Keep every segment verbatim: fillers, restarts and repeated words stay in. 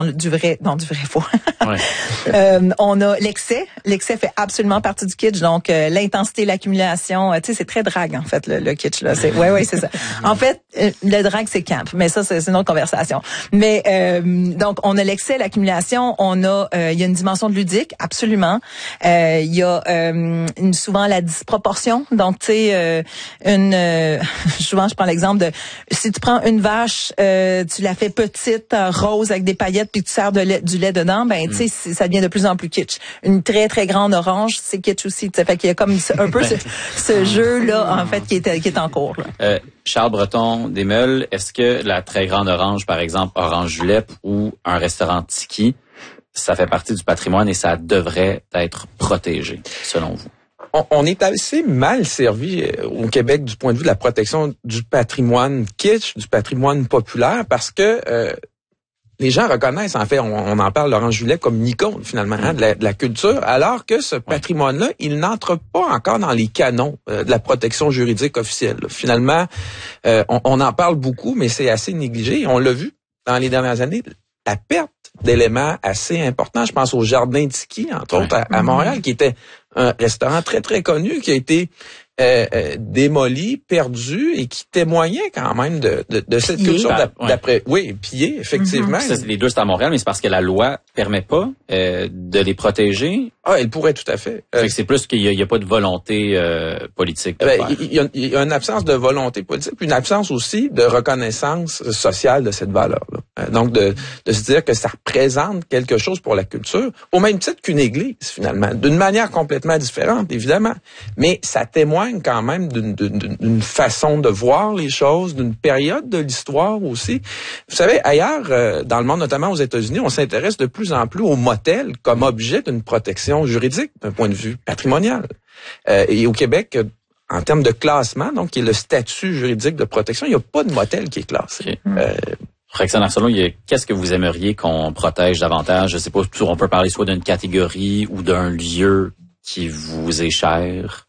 du vrai, non, du vrai faux. Ouais. euh, on a l'excès. L'excès fait absolument partie du kitsch. Donc, euh, l'intensité, l'accumulation, euh, tu sais, c'est très drague, en fait, le, le kitsch, là. C'est, ouais, ouais, c'est ça. En fait, euh, le drague, c'est camp. Mais ça, c'est, c'est une autre conversation. Mais, euh, donc, on a l'excès, l'accumulation. On a, euh, il y a une dimension de ludique, absolument. Euh, il y a, euh, une, souvent la disproportion. Donc, tu sais, euh, une, euh, souvent, je prends l'exemple de, si tu prends une vache, euh, tu la fais petite, euh, rose, avec des paillettes, puis tu sers de lait, du lait dedans, ben tu sais, mm. ça devient de plus en plus kitsch. Une très très grande orange, c'est kitsch aussi. T'sais. Fait qu'il y a comme un peu ce, ce jeu là en fait qui est qui est en cours. Là. Euh, Charles Breton Desmeules, est-ce que la très grande orange, par exemple Orange Julep ou un restaurant Tiki, ça fait partie du patrimoine et ça devrait être protégé selon vous? On, on est assez mal servi au Québec du point de vue de la protection du patrimoine kitsch, du patrimoine populaire, parce que euh, les gens reconnaissent, en fait, on, on en parle, Laurent Julet, comme une icône, finalement, hein, de, la, de la culture, alors que ce patrimoine-là, il n'entre pas encore dans les canons euh, de la protection juridique officielle. Finalement, euh, on, on en parle beaucoup, mais c'est assez négligé. On l'a vu dans les dernières années, la perte d'éléments assez importants. Je pense au Jardin Tiki, entre ouais. autres, à, à Montréal, qui était un restaurant très, très connu, qui a été Euh, euh, démoli, perdu et qui témoignait quand même de, de, de cette pillé. culture d'ap- ouais. d'après. Oui, pillé, effectivement. Mm-hmm. Ça, les deux, c'est à Montréal, mais c'est parce que la loi permet pas euh, de les protéger. Ah, elle pourrait tout à fait. Euh, fait que c'est plus qu'il y a, il y a pas de volonté euh, politique. De ben, faire. Il, y a, il y a une absence de volonté politique, puis une absence aussi de reconnaissance sociale de cette valeur-là. Donc, de, de se dire que ça représente quelque chose pour la culture, au même titre qu'une église, finalement, d'une manière complètement différente, évidemment. Mais ça témoigne quand même d'une, d'une, d'une façon de voir les choses, d'une période de l'histoire aussi. Vous savez, ailleurs, euh, dans le monde, notamment aux États-Unis, on s'intéresse de plus en plus aux motels comme objet d'une protection juridique d'un point de vue patrimonial. Euh, et au Québec, en termes de classement, donc qui est le statut juridique de protection, il n'y a pas de motel qui est classé. Okay. Euh, Roxane Arsenault, qu'est-ce que vous aimeriez qu'on protège davantage? Je sais pas, on peut parler soit d'une catégorie ou d'un lieu qui vous est cher?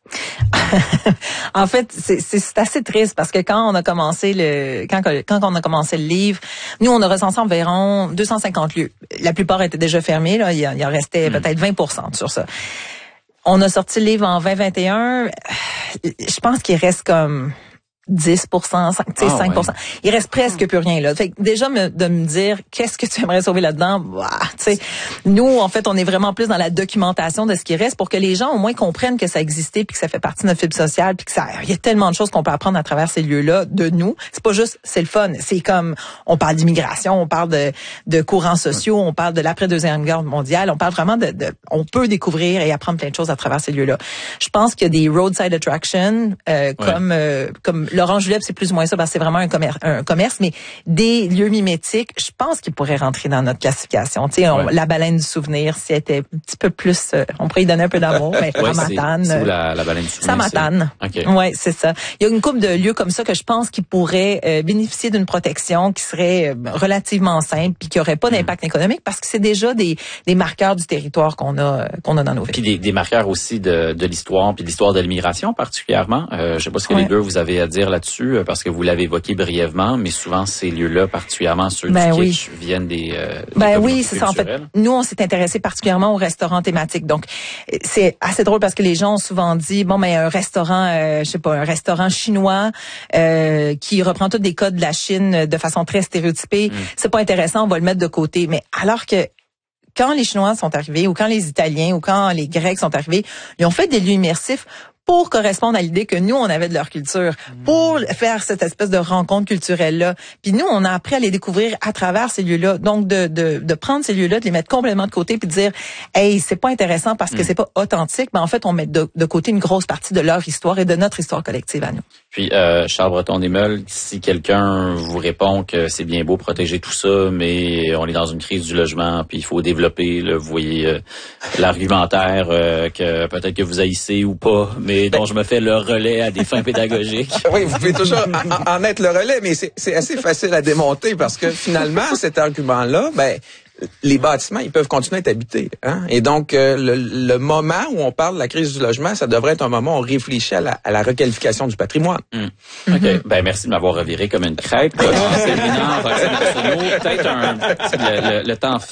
En fait, c'est, c'est, c'est assez triste parce que quand on a commencé le, quand, quand on a commencé le livre, nous, on a recensé environ deux cent cinquante lieux. La plupart étaient déjà fermés, là. Il, il en restait mmh. peut-être vingt pour cent sur ça. On a sorti le livre en vingt vingt et un. Je pense qu'il reste comme dix pour cent, cinq, ah, cinq pour cent. Ouais. Il reste presque plus rien là. Fait que déjà me, de me dire qu'est-ce que tu aimerais sauver là-dedans, bah, tu sais, nous en fait on est vraiment plus dans la documentation de ce qui reste pour que les gens au moins comprennent que ça existait puis que ça fait partie de notre fibre sociale puis que ça, il y a tellement de choses qu'on peut apprendre à travers ces lieux-là de nous. C'est pas juste c'est le fun, c'est comme on parle d'immigration, on parle de de courants sociaux, on parle de l'après deuxième guerre mondiale, on parle vraiment de, de on peut découvrir et apprendre plein de choses à travers ces lieux-là. Je pense qu'il y a des roadside attractions euh, comme ouais. euh, comme l'Orange Julep, c'est plus ou moins ça, parce que c'est vraiment un commerce, un commerce, mais des lieux mimétiques, je pense qu'ils pourraient rentrer dans notre classification. Tu sais, ouais. la baleine du souvenir, c'était un petit peu plus, euh, on pourrait y donner un peu d'amour, mais ouais, Matane. C'est, c'est où la, la baleine du souvenir? Ça Matane. Okay. Ouais, c'est ça. Il y a une couple de lieux comme ça que je pense qu'ils pourraient euh, bénéficier d'une protection qui serait euh, relativement simple puis qui aurait pas d'impact mmh. économique parce que c'est déjà des, des marqueurs du territoire qu'on a, euh, qu'on a dans nos villes. Puis des, des marqueurs aussi de, de l'histoire puis de l'histoire de l'immigration particulièrement. Euh, je sais pas ce que ouais. les deux vous avez à dire là-dessus. Parce que vous l'avez évoqué brièvement, mais souvent ces lieux-là, particulièrement ceux ben du oui. kitsch, viennent des, euh, des ben oui, c'est ça. En fait, nous on s'est intéressé particulièrement aux restaurants thématiques. Donc c'est assez drôle parce que les gens ont souvent dit bon, mais un restaurant, euh, je sais pas, un restaurant chinois euh, qui reprend tous des codes de la Chine de façon très stéréotypée, mm. c'est pas intéressant, on va le mettre de côté. Mais alors que quand les Chinois sont arrivés, ou quand les Italiens, ou quand les Grecs sont arrivés, ils ont fait des lieux immersifs pour correspondre à l'idée que nous, on avait de leur culture, pour faire cette espèce de rencontre culturelle-là. Puis nous, on a appris à les découvrir à travers ces lieux-là. Donc, de, de, de prendre ces lieux-là, de les mettre complètement de côté, puis de dire, hey, c'est pas intéressant parce que mm. c'est pas authentique, mais en fait, on met de, de côté une grosse partie de leur histoire et de notre histoire collective à nous. Puis, euh, Charles Breton Desmeules, si quelqu'un vous répond que c'est bien beau protéger tout ça, mais on est dans une crise du logement, puis il faut développer, là, vous voyez, euh, l'argumentaire euh, que peut-être que vous haïssez ou pas, mais dont je me fais le relais à des fins pédagogiques. Oui, vous pouvez toujours en, en être le relais, mais c'est, c'est assez facile à démonter parce que finalement, cet argument-là, ben, les bâtiments, ils peuvent continuer à être habités. Hein? Et donc, euh, le, le moment où on parle de la crise du logement, ça devrait être un moment où on réfléchit à la, à la requalification du patrimoine. Mmh. OK. Mm-hmm. Ben merci de m'avoir reviré comme une crêpe. Peut-être un, le, le, le temps